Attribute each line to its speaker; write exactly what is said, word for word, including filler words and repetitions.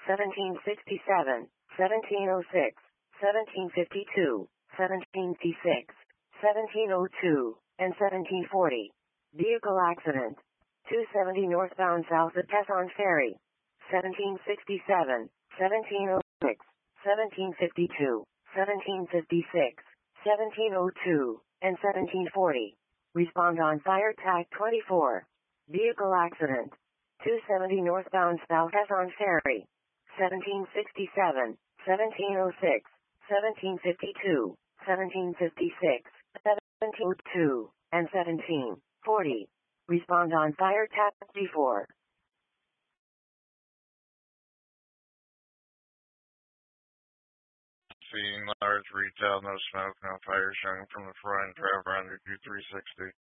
Speaker 1: seventeen sixty-seven, seventeen oh six, seventeen fifty-two, seventeen fifty-six, seventeen oh two, and seventeen forty. Vehicle accident. two seventy northbound south of Tesson Ferry. seventeen sixty-seven, seventeen oh six, seventeen fifty-two, seventeen fifty-six, seventeen oh two, and seventeen forty. Respond on Fire Tag twenty-four. Vehicle accident. two seventy northbound south Tesson Ferry. seventeen sixty-seven, seventeen oh six, seventeen fifty-two, seventeen fifty-six, seventeen oh two, and seventeen forty. Respond on Fire Tag before.
Speaker 2: Seeing large retail, no smoke, no fire showing from the front, driver under Q three sixty.